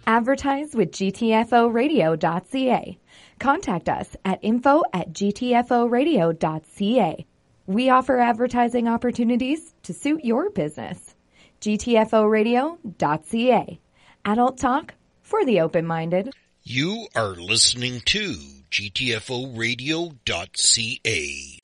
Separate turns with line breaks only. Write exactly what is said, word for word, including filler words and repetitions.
Advertise with G T F O radio dot C A. Contact us at info at G T F O radio dot C A. We offer advertising opportunities to suit your business. G T F O radio dot C A. Adult talk for the open-minded.
You are listening to G T F O radio dot C A.